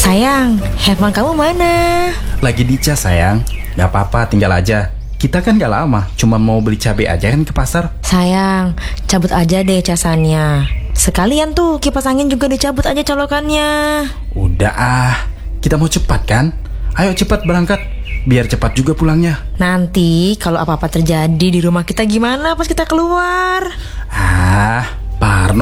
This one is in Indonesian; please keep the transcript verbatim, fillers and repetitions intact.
Sayang, handphone kamu mana? Lagi dicas sayang. Gak apa-apa, tinggal aja. Kita kan gak lama, cuma mau beli cabai aja kan ke pasar. Sayang, cabut aja deh casannya. Sekalian tuh kipas angin juga dicabut aja colokannya. Udah ah, kita mau cepat kan? Ayo cepat berangkat, biar cepat juga pulangnya. Nanti kalau apa-apa terjadi di rumah kita gimana pas kita keluar? Ah, Parno